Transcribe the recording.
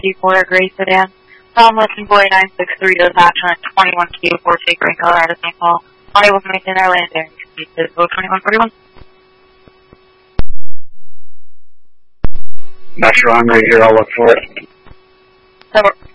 4 gray sedan. Tom Listen Boy 963 does action at 21 Q 4 Shaker in Colorado, St. Paul. Unable to maintain our landing. Speed to 2141. Not sure I'm right here. I'll look for it.